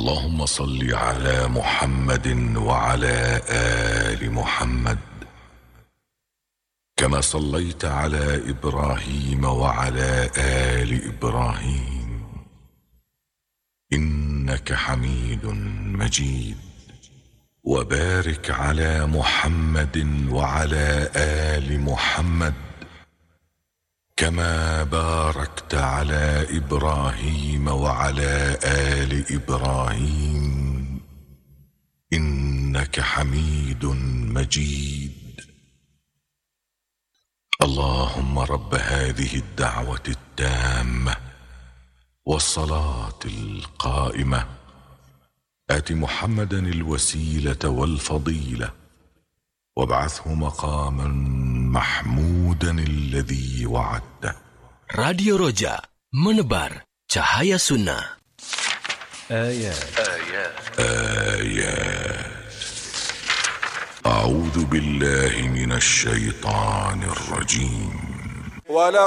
اللهم صل على محمد وعلى آل محمد كما صليت على إبراهيم وعلى آل إبراهيم إنك حميد مجيد. وبارك على محمد وعلى آل محمد كما باركت على إبراهيم وعلى آل إبراهيم إنك حميد مجيد. اللهم رب هذه الدعوة التامة والصلاة القائمة آت محمدا الوسيلة والفضيلة وابعثه مقاما محمودا الذي وعدته. Radio Roja menebar cahaya sunnah. آيات أعوذ بالله من الشيطان الرجيم.